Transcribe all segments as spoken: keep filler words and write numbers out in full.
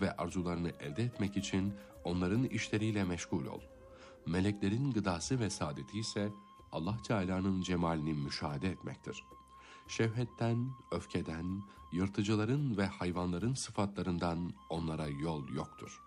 ve arzularını elde etmek için onların işleriyle meşgul ol. Meleklerin gıdası ve saadeti ise Allah Teala'nın cemalini müşahede etmektir. Şehvetten, öfkeden, yırtıcıların ve hayvanların sıfatlarından onlara yol yoktur.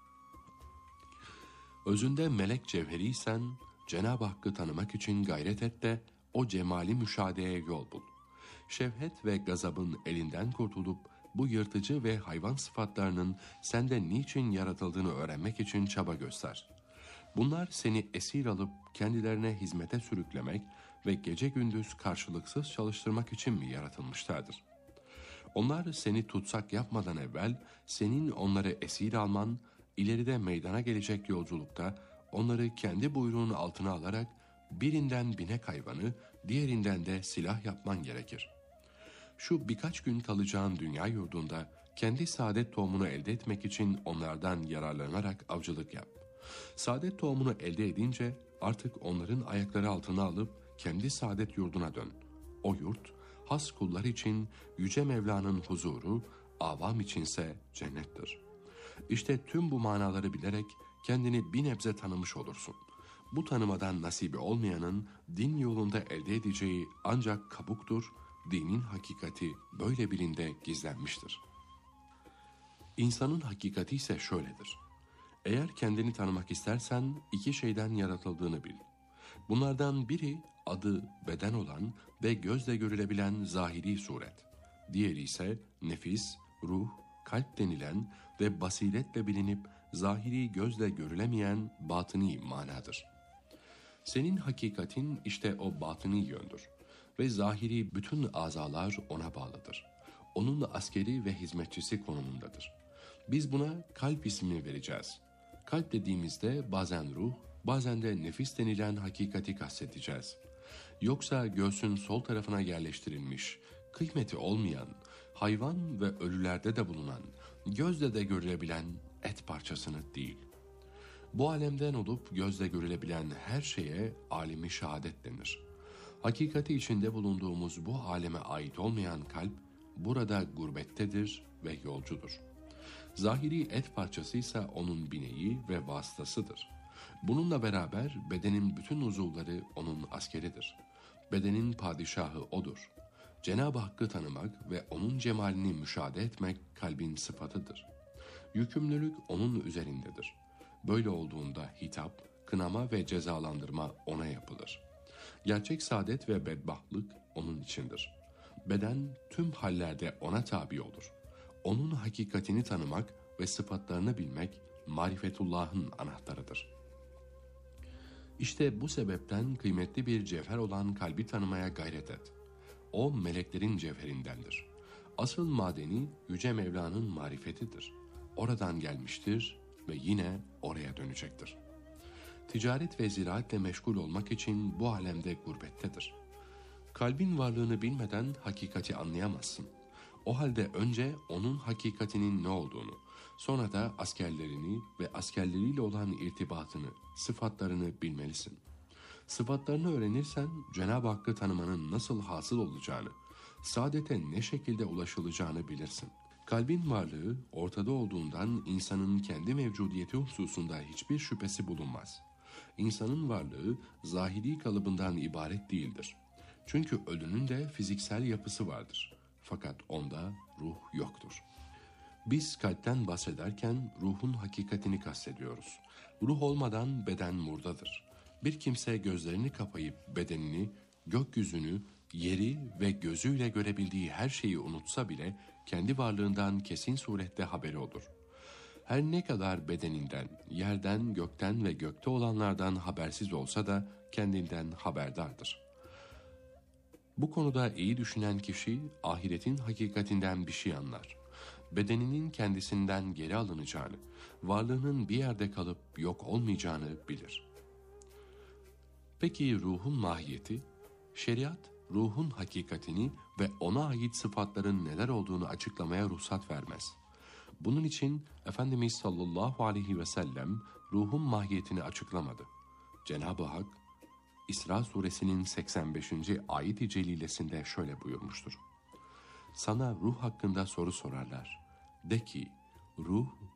Özünde melek cevheriysen, Cenab-ı Hakk'ı tanımak için gayret et de o cemali müşahedeye yol bul. Şehvet ve gazabın elinden kurtulup bu yırtıcı ve hayvan sıfatlarının sende niçin yaratıldığını öğrenmek için çaba göster. Bunlar seni esir alıp kendilerine hizmete sürüklemek ve gece gündüz karşılıksız çalıştırmak için mi yaratılmışlardır? Onlar seni tutsak yapmadan evvel senin onları esir alman, ileride meydana gelecek yolculukta onları kendi buyruğunun altına alarak birinden binek hayvanı, diğerinden de silah yapman gerekir. Şu birkaç gün kalacağın dünya yurdunda kendi saadet tohumunu elde etmek için onlardan yararlanarak avcılık yap. Saadet tohumunu elde edince artık onların ayakları altına alıp kendi saadet yurduna dön. O yurt, has kullar için Yüce Mevla'nın huzuru, avam içinse cennettir. İşte tüm bu manaları bilerek kendini bir nebze tanımış olursun. Bu tanımadan nasibi olmayanın din yolunda elde edeceği ancak kabuktur, dinin hakikati böyle birinde gizlenmiştir. İnsanın hakikati ise şöyledir. Eğer kendini tanımak istersen iki şeyden yaratıldığını bil. Bunlardan biri adı beden olan ve gözle görülebilen zahiri suret. Diğeri ise nefis, ruh, kalp denilen ve basiretle bilinip zahiri gözle görülemeyen batıni manadır. Senin hakikatin işte o batıni yöndür ve zahiri bütün azalar ona bağlıdır. Onun askeri ve hizmetçisi konumundadır. Biz buna kalp ismini vereceğiz. Kalp dediğimizde bazen ruh, bazen de nefis denilen hakikati kastedeceğiz. Yoksa göğsün sol tarafına yerleştirilmiş, kıymeti olmayan, hayvan ve ölülerde de bulunan, gözle de görülebilen et parçasını değil. Bu alemden olup gözle görülebilen her şeye alemi şehadet denir. Hakikati içinde bulunduğumuz bu aleme ait olmayan kalp, burada gurbettedir ve yolcudur. Zahiri et parçasıysa onun bineği ve vasıtasıdır. Bununla beraber bedenin bütün uzuvları onun askeridir. Bedenin padişahı odur. Cenab-ı Hakk'ı tanımak ve onun cemalini müşahede etmek kalbin sıfatıdır. Yükümlülük onun üzerindedir. Böyle olduğunda hitap, kınama ve cezalandırma ona yapılır. Gerçek saadet ve bedbahtlık onun içindir. Beden tüm hallerde ona tabi olur. Onun hakikatini tanımak ve sıfatlarını bilmek marifetullah'ın anahtarıdır. İşte bu sebepten kıymetli bir cevher olan kalbi tanımaya gayret et. O meleklerin cevherindendir. Asıl madeni Yüce Mevla'nın marifetidir. Oradan gelmiştir ve yine oraya dönecektir. Ticaret ve ziraatle meşgul olmak için bu alemde gurbettedir. Kalbin varlığını bilmeden hakikati anlayamazsın. O halde önce onun hakikatinin ne olduğunu, sonra da askerlerini ve askerleriyle olan irtibatını, sıfatlarını bilmelisin. Sıfatlarını öğrenirsen Cenab-ı Hakk'ı tanımanın nasıl hasıl olacağını, saadete ne şekilde ulaşılacağını bilirsin. Kalbin varlığı ortada olduğundan insanın kendi mevcudiyeti hususunda hiçbir şüphesi bulunmaz. İnsanın varlığı zahiri kalıbından ibaret değildir. Çünkü ölünün de fiziksel yapısı vardır. Fakat onda ruh yoktur. Biz kalpten bahsederken ruhun hakikatini kastediyoruz. Ruh olmadan beden murdadır. Bir kimse gözlerini kapayıp bedenini, gökyüzünü, yeri ve gözüyle görebildiği her şeyi unutsa bile kendi varlığından kesin surette haberi olur. Her ne kadar bedeninden, yerden, gökten ve gökte olanlardan habersiz olsa da kendinden haberdardır. Bu konuda iyi düşünen kişi ahiretin hakikatinden bir şey anlar. Bedeninin kendisinden geri alınacağını, varlığının bir yerde kalıp yok olmayacağını bilir. Peki ruhun mahiyeti? Şeriat, ruhun hakikatini ve ona ait sıfatların neler olduğunu açıklamaya ruhsat vermez. Bunun için Efendimiz sallallahu aleyhi ve sellem ruhun mahiyetini açıklamadı. Cenab-ı Hak, İsra suresinin seksen beşinci ayet-i celilesinde şöyle buyurmuştur. Sana ruh hakkında soru sorarlar. De ki, ruh